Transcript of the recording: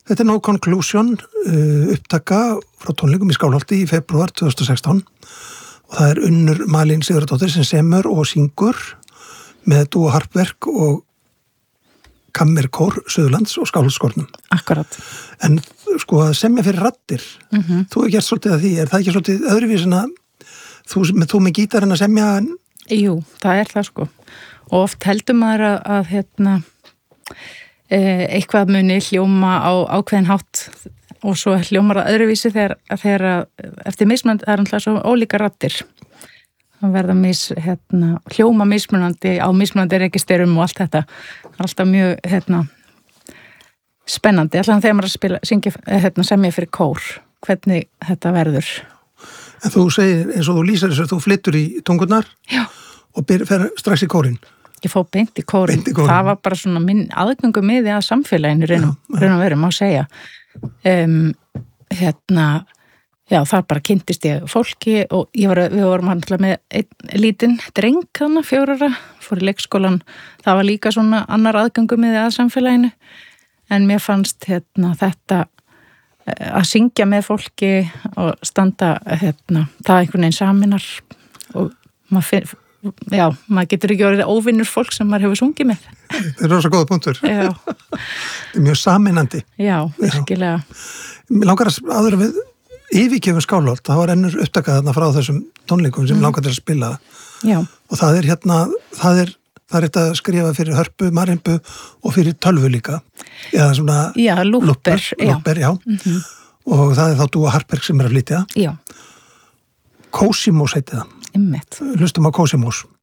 Þetta No Conclusion, upptaka frá tónleikum í Skálholti í febrúar 2016 og það Unnur Malín Sigurðardóttir sem semur og syngur með dúo harpverk og kammerkór Suðurlands og Skálholtsskórnum. Akkurat. En sko að semja fyrir raddir, þú gert svolítið að því, það ekki svolítið öðruvísin að þú með gítarinn að semja? Jú, það það sko. Og oft heldur maður að eitthvað muni hljóma á ákveðin hátt og svo hljómar það öðruvísi þegar eftir mismunandi, það alltaf svo ólíka raddir. Það verða hljóma mismunandi á mismunandi registerum og allt þetta. Það alltaf mjög spennandi. Alltaf þegar maður að semja fyrir kór, hvernig þetta verður. En þú segir, eins og þú lýsir þess að þú flyttur í tungurnar og fer strax í kórinn. Ég fór beint í kórinn. Það var bara svona minn aðgöngu miði að samfélaginu raun og veru, má segja. Þar bara kynntist ég fólki og við vorum handlað með einn lítinn dreng þarna, 4 ára, fór í leikskólan. Það var líka svona annar aðgöngu miði að samfélaginu. En mér fannst þetta að syngja með fólki og standa það einhvern veginn saminar og maður getur ekki orðið óvinnur fólk sem maður hefur sungið með. Það rosa góða punktur. Já. Það mjög saminandi. Já, virkilega. Mér langar að áður við yfirgefum Skálholt, það var ennur upptakað þarna frá þessum tónleikum sem langar til að spila. Já. Og það er þetta að skrifa fyrir hörpu, marimpu og fyrir tölvu líka. Eða svona lúpper, já. Og það þá dúa harpverk sem að flytja. Já. Kósimós heiti það. Einmitt. Hlustum á Kósimós.